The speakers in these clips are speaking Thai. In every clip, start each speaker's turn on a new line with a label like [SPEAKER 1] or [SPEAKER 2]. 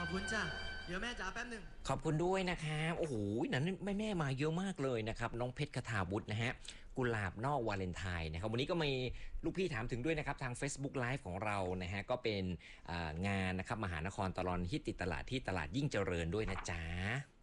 [SPEAKER 1] อบคุณจ้ะเดี๋ยวแม่จ๋าแป๊บหนึ่ง
[SPEAKER 2] ขอบคุณด้วยนะครับโอ้โหนั้นแม่มาเยอะมากเลยนะครับน้องเพชรคทาวุฒินะฮะกุหลาบนอกวาเลนไทน์นะครับวันนี้ก็มีลูกพี่ถามถึงด้วยนะครับทาง Facebook Live ของเรานะฮะก็เป็นงานนะครับมหานครตลอดฮิตติดตลาดที่ตลาดยิ่งเจริญด้วยนะจ๊ะ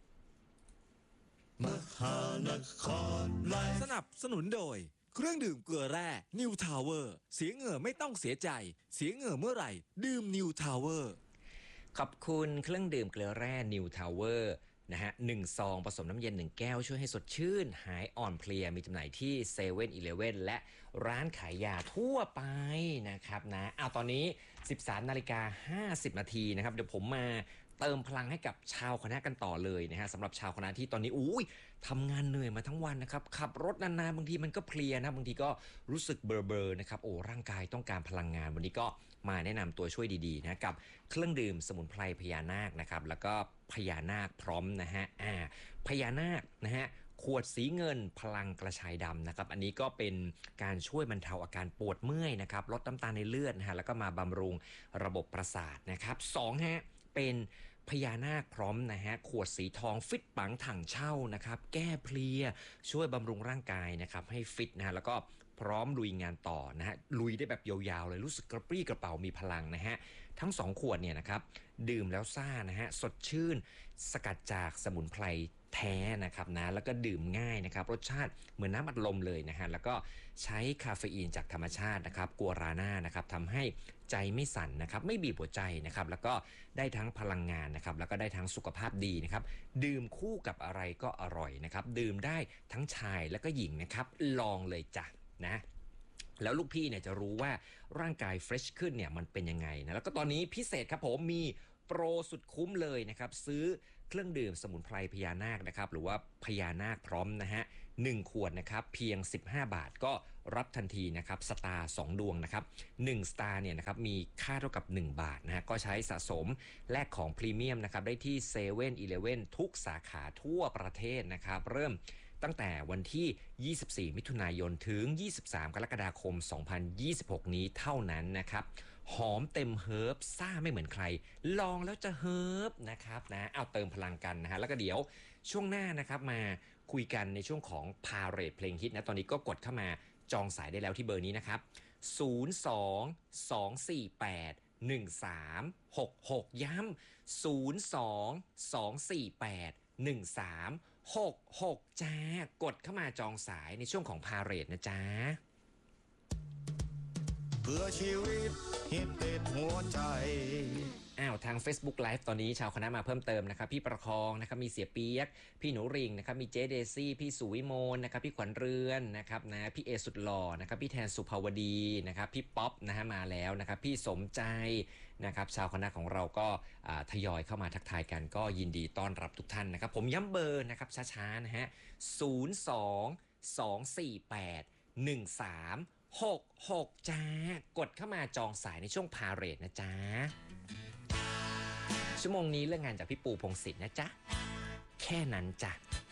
[SPEAKER 3] มหานครไลฟ์สนับสนุนโดยเครื่องดื่มเกลือแร่นิวทาวเวอร์เสียเหงื่อไม่ต้องเสียใจเสียเหงื่อเมื่อไหร่ดื่มนิวทาวเวอร์
[SPEAKER 2] ขอบคุณเครื่องดื่มเกลือแร่นิวทาวเวอร์นะฮะ1 ซองผสมน้ำเย็น1 แก้วช่วยให้สดชื่นหายอ่อนเพลียมีจำหน่ายที่เซเว่นอีเลฟเว่นและร้านขายยาทั่วไปนะครับนะเอาตอนนี้ 13:50 นาทีนะครับเดี๋ยวผมมาเติมพลังให้กับชาวคณะกันต่อเลยนะฮะสำหรับชาวคณะที่ตอนนี้ทำงานเหนื่อยมาทั้งวันนะครับขับรถนานๆบางทีมันก็เพลียนะบางทีก็รู้สึกเบลอๆนะครับร่างกายต้องการพลังงานวันนี้ก็มาแนะนำตัวช่วยดีๆนะกับเครื่องดื่มสมุนไพรพญานาคนะครับแล้วก็พญานาคพร้อมนะฮะพญานาคนะฮะขวดสีเงินพลังกระชายดำนะครับอันนี้ก็เป็นการช่วยบรรเทาอาการปวดเมื่อยนะครับลดน้ำตาลในเลือดนะฮะแล้วก็มาบำรุงระบบประสาทนะครับ2ฮะเป็นพญานาคพร้อมนะฮะขวดสีทองฟิตปังถังเช่านะครับแก้เพลียช่วยบำรุงร่างกายนะครับให้ฟิตนะฮะแล้วก็พร้อมลุยงานต่อนะฮะลุยได้แบบยาวๆเลยรู้สึกกระปรี้กระเป๋ามีพลังนะฮะทั้ง2ขวดเนี่ยนะครับดื่มแล้วซ่านะฮะสดชื่นสกัดจากสมุนไพรแท้นะครับนะแล้วก็ดื่มง่ายนะครับรสชาติเหมือนน้ำอัดลมเลยนะฮะแล้วก็ใช้คาเฟอีนจากธรรมชาตินะครับกัวราน่านะครับทำให้ใจไม่สั่นนะครับไม่บีบหัวใจนะครับแล้วก็ได้ทั้งพลังงานนะครับแล้วก็ได้ทั้งสุขภาพดีนะครับดื่มคู่กับอะไรก็อร่อยนะครับดื่มได้ทั้งชายและก็หญิงนะครับลองเลยจ้ะนะแล้วลูกพี่เนี่ยจะรู้ว่าร่างกายเฟรชขึ้นเนี่ยมันเป็นยังไงนะแล้วก็ตอนนี้พิเศษครับผมมีโปรสุดคุ้มเลยนะครับซื้อเครื่องดื่มสมุนไพรพญานาคนะครับหรือว่าพญานาคพร้อมนะฮะ1 ขวดนะครับเพียง15 บาทก็รับทันทีนะครับสตาร์2 ดวงนะครับ1 สตาร์เนี่ยนะครับมีค่าเท่ากับ1 บาทนะฮะก็ใช้สะสมแลกของพรีเมียมนะครับได้ที่เซเว่นอีเลฟเว่นทุกสาขาทั่วประเทศนะครับเริ่มตั้งแต่วันที่24 มิถุนายนถึง23 กรกฎาคม 2026 นี้เท่านั้นนะครับหอมเต็มเฮิร์บซ่าไม่เหมือนใครลองแล้วจะเฮิร์บนะครับนะเอาเติมพลังกันนะฮะแล้วก็เดี๋ยวช่วงหน้านะครับมาคุยกันในช่วงของพาเรดเพลงฮิตนะตอนนี้ก็กดเข้ามาจองสายได้แล้วที่เบอร์นี้นะครับ02-248-1366ย้ำ02-248-1366จ้ากดเข้ามาจองสายในช่วงของพาเรดนะจ๊ะ
[SPEAKER 3] เพื่อชีวิตฮิตติดหัวใจ
[SPEAKER 2] ทาง Facebook Live ตอนนี้ชาวคณะมาเพิ่มเติมนะครับพี่ประคองนะครับมีเสียเปียกพี่หนูริงนะครับมีเจเดซี่พี่สุวิโมลนะครับพี่ขวัญเรือนนะครับนะพี่เอสุดหล่อนะครับพี่แทนสุภาวดีนะครับพี่ป๊อปนะฮะมาแล้วนะครับพี่สมใจนะครับชาวคณะของเราก็ทยอยเข้ามาทักทายกันก็ยินดีต้อนรับทุกท่านนะครับผมย้ำเบอร์นะครับช้าๆนะฮะ02-248-1366จ้ากดเข้ามาจองสายในช่วงพาเรดนะจ๊ะชั่วโมงนี้เรื่องงานจากพี่ปูพงศิษฐ์นะจ๊ะแค่นั้นจ้ะ